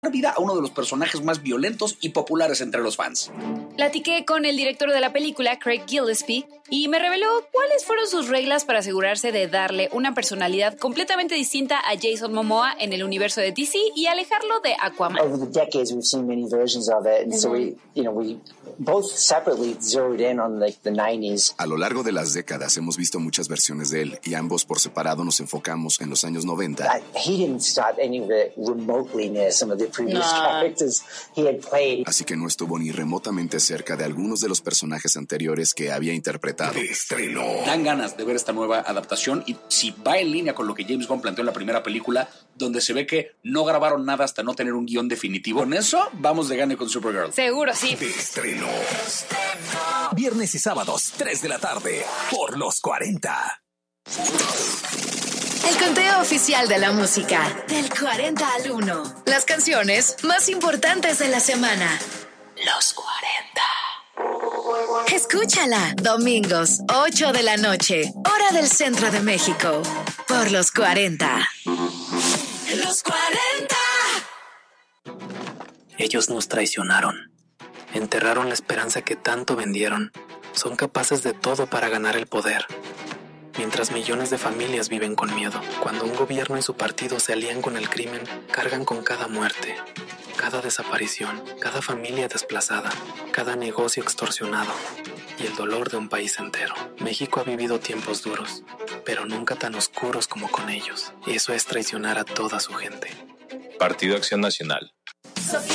vida a uno de los personajes más violentos y populares entre los fans. Platiqué con el director de la película, Craig Gillespie, y me reveló cuáles fueron sus reglas para asegurarse de darle una personalidad completamente distinta a Jason Momoa en el universo de DC y alejarlo de Aquaman. Over the decades, we've seen many versions of it, and so we both separately zeroed in on like the 90s. A lo largo de las décadas hemos visto muchas versiones de él y ambos por separado nos enfocamos en los años 90. He didn't start any of it remotely near some of the previous characters he had played. Así que no estuvo ni remotamente cerca de algunos de los personajes anteriores que había interpretado. Estreno. Dan ganas de ver esta nueva adaptación y si va en línea con lo que James Gunn planteó en la primera película, donde se ve que no grabaron nada hasta no tener un guión definitivo. Con eso, vamos de gane con Supergirl. Seguro, sí. Estreno. Viernes y sábados, 3 de la tarde, por los 40. El conteo oficial de la música, del 40 al 1. Las canciones más importantes de la semana. Los 40. Escúchala, domingos, 8 de la noche, hora del centro de México, por los 40. Los 40. Ellos nos traicionaron. Enterraron la esperanza que tanto vendieron. Son capaces de todo para ganar el poder. Mientras millones de familias viven con miedo. Cuando un gobierno y su partido se alían con el crimen, cargan con cada muerte, cada desaparición, cada familia desplazada, cada negocio extorsionado y el dolor de un país entero. México ha vivido tiempos duros, pero nunca tan oscuros como con ellos. Y eso es traicionar a toda su gente. Partido Acción Nacional.